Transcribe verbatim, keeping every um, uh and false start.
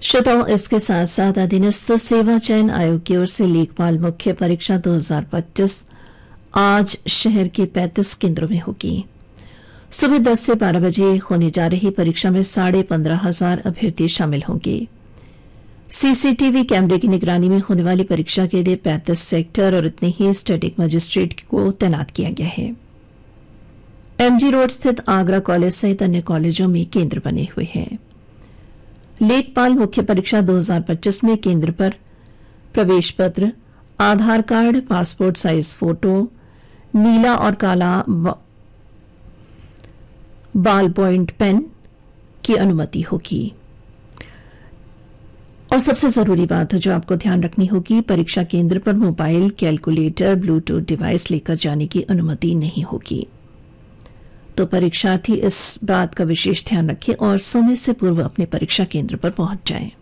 श्रोताओं, इसके साथ साथ अधीनस्थ सेवा चयन आयोग की ओर से लेखपाल मुख्य परीक्षा दो हज़ार पच्चीस आज शहर के पैंतीस केंद्रों में होगी। सुबह दस से बारह बजे होने जा रही परीक्षा में साढ़े पंद्रह हजार अभ्यर्थी शामिल होंगे। सीसीटीवी कैमरे की निगरानी में होने वाली परीक्षा के लिए पैंतीस सेक्टर और इतने ही स्टैटिक मजिस्ट्रेट को तैनात किया गया है। एमजी रोड स्थित आगरा कॉलेज सहित अन्य कॉलेजों में केंद्र बने हुए हैं। लेखपाल मुख्य परीक्षा दो हज़ार पच्चीस में केंद्र पर प्रवेश पत्र, आधार कार्ड, पासपोर्ट साइज फोटो, नीला और काला बाल पॉइंट पेन की अनुमति होगी। और सबसे जरूरी बात है जो आपको ध्यान रखनी होगी, परीक्षा केंद्र पर मोबाइल, कैलकुलेटर, ब्लूटूथ डिवाइस लेकर जाने की अनुमति नहीं होगी। तो परीक्षार्थी इस बात का विशेष ध्यान रखें और समय से पूर्व अपने परीक्षा केंद्र पर पहुंच जाएं।